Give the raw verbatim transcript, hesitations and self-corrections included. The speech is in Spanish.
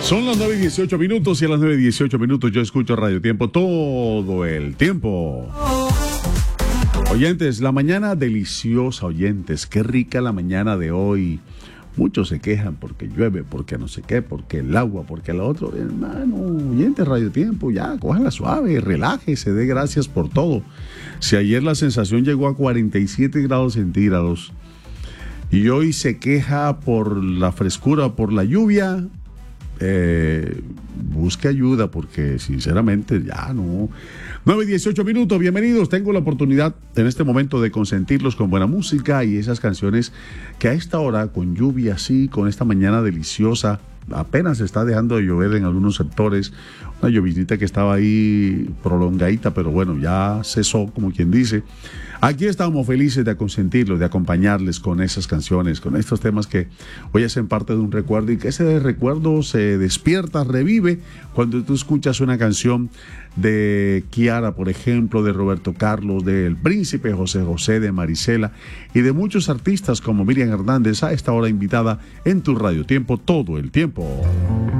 Son las nueve y dieciocho minutos y a las nueve y dieciocho minutos yo escucho Radio Tiempo todo el tiempo. Oyentes, la mañana deliciosa, oyentes, qué rica la mañana de hoy. Muchos se quejan porque llueve, porque no sé qué, porque el agua, porque lo otro. Hermano, oyentes, Radio Tiempo, ya, cójala suave, relájese, dé gracias por todo. Si ayer la sensación llegó a cuarenta y siete grados centígrados y hoy se queja por la frescura, por la lluvia, eh, busque ayuda porque sinceramente ya no. nueve y dieciocho minutos, bienvenidos. Tengo la oportunidad en este momento de consentirlos con buena música y esas canciones que a esta hora, con lluvia así, con esta mañana deliciosa, apenas está dejando de llover en algunos sectores, una llovinita que estaba ahí prolongadita, pero bueno, ya cesó, como quien dice. Aquí estamos felices de consentirlos, de acompañarles con esas canciones, con estos temas que hoy hacen parte de un recuerdo y que ese recuerdo se despierta, revive cuando tú escuchas una canción de Kiara, por ejemplo, de Roberto Carlos, del Príncipe José José, de Marisela y de muchos artistas como Miriam Hernández, a esta hora invitada en tu Radio Tiempo todo el tiempo.